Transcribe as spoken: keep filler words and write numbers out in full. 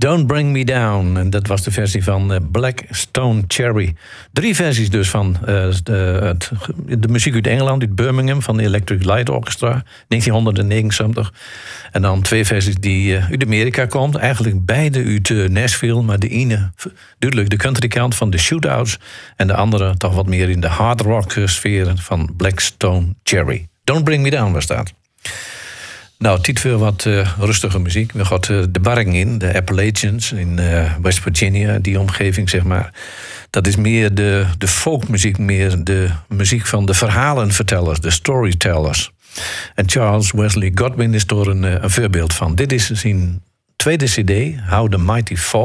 Don't Bring Me Down. En dat was de versie van uh, Black Stone Cherry. Drie versies dus van uh, de, het, de muziek uit Engeland, uit Birmingham, van de Electric Light Orchestra, negentien negenenzeventig. En dan twee versies die uh, uit Amerika komt. Eigenlijk beide uit uh, Nashville, maar de ene duidelijk de country kant van de Shootouts en de andere toch wat meer in de hard rock sfeer van Black Stone Cherry. Don't Bring Me Down was dat. Nou, tijd voor wat uh, rustige muziek. We gaan uh, de barring in, de Appalachians in uh, West Virginia, die omgeving, zeg maar. Dat is meer de, de folkmuziek, meer de muziek van de verhalenvertellers, de storytellers. En Charles Wesley Godwin is er een, een voorbeeld van. Dit is zijn tweede cd, How the Mighty Fall.